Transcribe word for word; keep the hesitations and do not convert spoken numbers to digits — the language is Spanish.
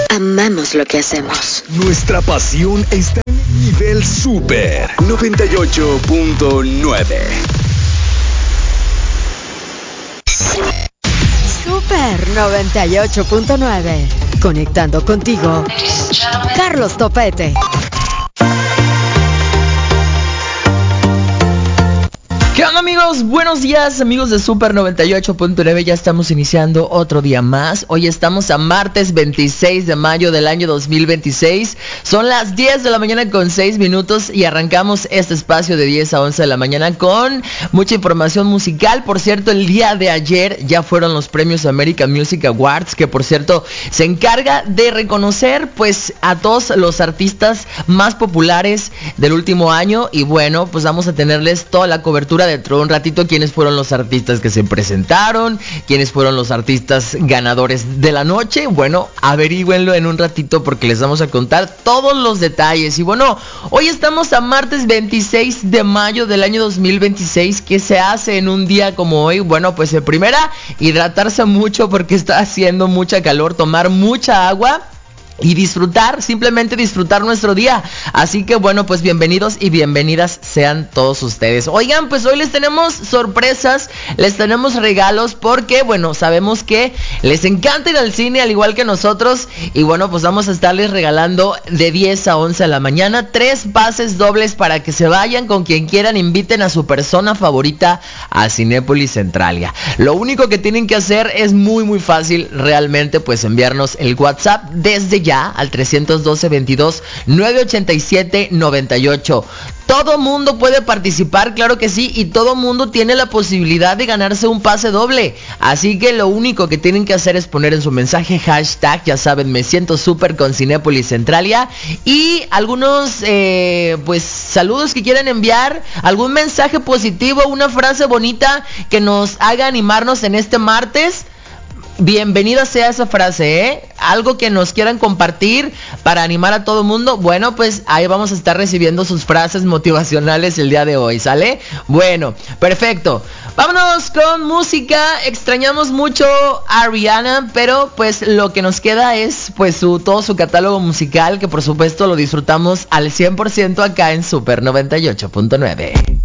amamos lo que hacemos. Nuestra pasión está en el nivel Super noventa y ocho punto nueve. Super noventa y ocho punto nueve. Conectando contigo, Carlos Topete. ¿Qué onda, amigos? Buenos días, amigos de Super noventa y ocho punto nueve. Ya estamos iniciando otro día más. Hoy estamos a martes veintiséis de mayo del año dos mil veintiséis. Son las diez de la mañana con seis minutos y arrancamos este espacio de diez a once de la mañana con mucha información musical. Por cierto, el día de ayer ya fueron los premios American Music Awards, que por cierto se encarga de reconocer pues a todos los artistas más populares del último año. Y bueno, pues vamos a tenerles toda la cobertura dentro de un ratito, quiénes fueron los artistas que se presentaron, quiénes fueron los artistas ganadores de la noche. Bueno, averígüenlo en un ratito porque les vamos a contar todos los detalles. Y bueno, hoy estamos a martes veintiséis de mayo del año dos mil veintiséis. ¿Qué se hace en un día como hoy? Bueno, pues en primera, hidratarse mucho porque está haciendo mucha calor, tomar mucha agua y disfrutar, simplemente disfrutar nuestro día. Así que bueno, pues bienvenidos y bienvenidas sean todos ustedes. Oigan, pues hoy les tenemos sorpresas, les tenemos regalos, porque bueno, sabemos que les encanta ir al cine al igual que nosotros. Y bueno, pues vamos a estarles regalando de diez a once de la mañana tres pases dobles para que se vayan con quien quieran, inviten a su persona favorita a Cinépolis Centralia. Lo único que tienen que hacer es muy muy fácil, realmente, pues enviarnos el WhatsApp desde ya al tres uno dos, veintidós, nueve ochenta y siete, noventa y ocho. Todo mundo puede participar, claro que sí, y todo mundo tiene la posibilidad de ganarse un pase doble. Así que lo único que tienen que hacer es poner en su mensaje hashtag, ya saben, me siento súper con Cinépolis Centralia, y algunos eh, pues saludos que quieran enviar, algún mensaje positivo, una frase bonita que nos haga animarnos en este martes. Bienvenida sea esa frase, ¿eh? Algo que nos quieran compartir para animar a todo mundo. Bueno, pues ahí vamos a estar recibiendo sus frases motivacionales el día de hoy, ¿sale? Bueno, perfecto. Vámonos con música. Extrañamos mucho a Rihanna, pero pues lo que nos queda es pues su, todo su catálogo musical, que por supuesto lo disfrutamos al cien por ciento acá en Super noventa y ocho punto nueve.